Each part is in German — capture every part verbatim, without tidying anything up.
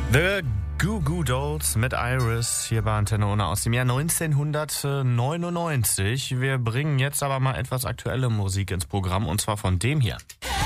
The Goo Goo Dolls mit Iris hier bei Antenne Unna aus dem Jahr neunzehnhundertneunundneunzig. Wir bringen jetzt aber mal etwas aktuelle Musik ins Programm und zwar von dem hier.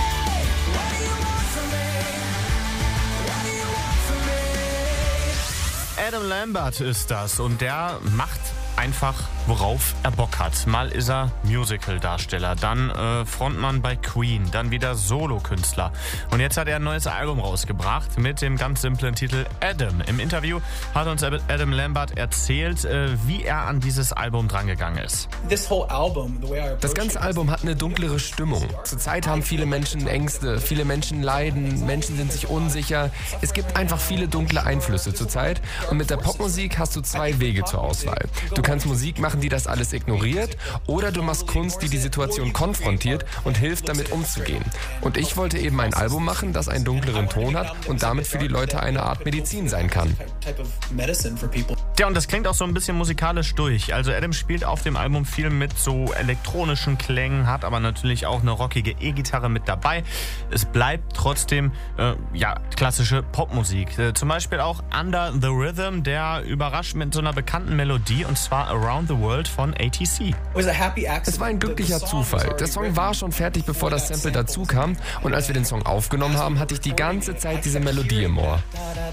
Adam Lambert ist das und der macht einfach, worauf er Bock hat. Mal ist er Musical-Darsteller, dann äh, Frontmann bei Queen, dann wieder Solokünstler. Und jetzt hat er ein neues Album rausgebracht mit dem ganz simplen Titel Adam. Im Interview hat uns Adam Lambert erzählt, äh, wie er an dieses Album drangegangen ist. Das ganze Album hat eine dunklere Stimmung. Zurzeit haben viele Menschen Ängste, viele Menschen leiden, Menschen sind sich unsicher. Es gibt einfach viele dunkle Einflüsse zurzeit. Und mit der Popmusik hast du zwei Wege zur Auswahl. Du kannst Musik machen, die das alles ignoriert, oder du machst Kunst, die die Situation konfrontiert und hilft, damit umzugehen. Und ich wollte eben ein Album machen, das einen dunkleren Ton hat und damit für die Leute eine Art Medizin sein kann. Ja, und das klingt auch so ein bisschen musikalisch durch. Also Adam spielt auf dem Album viel mit so elektronischen Klängen, hat aber natürlich auch eine rockige E-Gitarre mit dabei. Es bleibt trotzdem äh, ja, klassische Popmusik. Äh, zum Beispiel auch Under the Rhythm, der überrascht mit so einer bekannten Melodie, und zwar Around the World von A T C. Es war ein glücklicher Zufall. Der Song war schon fertig, bevor das Sample dazu kam, und als wir den Song aufgenommen haben, hatte ich die ganze Zeit diese Melodie im Ohr.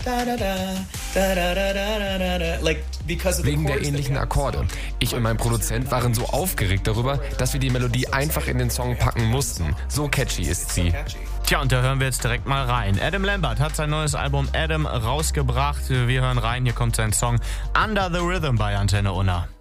Wegen der ähnlichen Akkorde. Ich und mein Produzent waren so aufgeregt darüber, dass wir die Melodie einfach in den Song packen mussten. So catchy ist sie. Tja, und da hören wir jetzt direkt mal rein. Adam Lambert hat sein neues Album Adam rausgebracht. Wir hören rein, hier kommt sein Song Under the Rhythm bei Antenne Unna.